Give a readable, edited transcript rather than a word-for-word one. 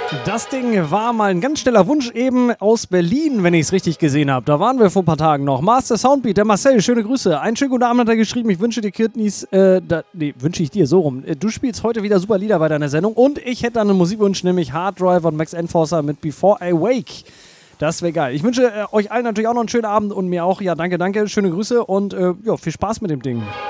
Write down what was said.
Das Ding war mal ein ganz schneller Wunsch eben aus Berlin, wenn ich es richtig gesehen habe. Da waren wir vor ein paar Tagen noch. Master Soundbeat, der Marcel, schöne Grüße. Einen schönen guten Abend hat er geschrieben. Ich wünsche dir, Kirtnis, wünsche ich dir so rum. Du spielst heute wieder super Lieder bei deiner Sendung und ich hätte dann einen Musikwunsch, nämlich Hard Drive und Max Enforcer mit Before I Wake. Das wäre geil. Ich wünsche euch allen natürlich auch noch einen schönen Abend und mir auch. Ja, danke, schöne Grüße und viel Spaß mit dem Ding.